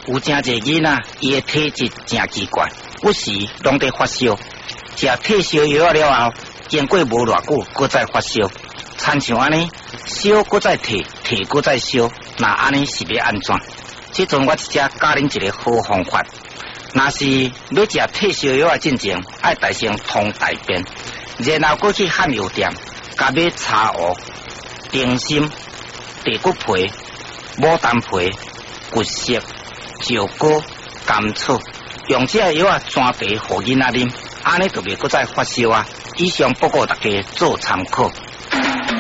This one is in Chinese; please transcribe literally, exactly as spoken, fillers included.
有真侪囡仔，伊的体质真奇怪，有时拢在发烧，食退烧药了后，经过无偌久，搁再发烧，参像安尼，烧搁再退，退搁再烧，那安尼是要安怎？即阵我一只教恁一个好方法，若是要食退烧药的进前，爱大先通大便，然后过去汉药店，甲买茶乌、丁参、地骨皮、牡丹皮、骨色、石膏、甘草，用这药啊专茶互囡仔啉，安尼就袂搁再发烧啊。以上报告大家做参考。